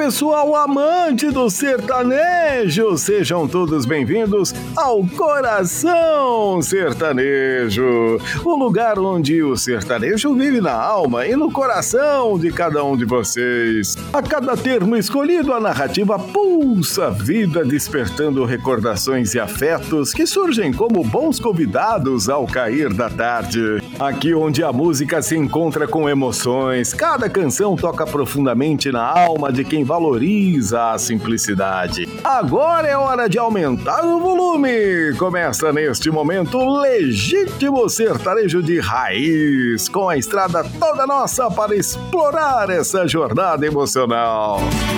pessoal amante do sertanejo, sejam todos bem-vindos ao Coração Sertanejo, o lugar onde o sertanejo vive na alma e no coração de cada um de vocês. A cada termo escolhido, a narrativa pulsa vida, despertando recordações e afetos que surgem como bons convidados ao cair da tarde. Aqui onde a música se encontra com emoções, cada canção toca profundamente na alma de quem valoriza a simplicidade. Agora é hora de aumentar o volume. Começa neste momento o legítimo sertanejo de raiz, com a estrada toda nossa para explorar essa jornada emocional.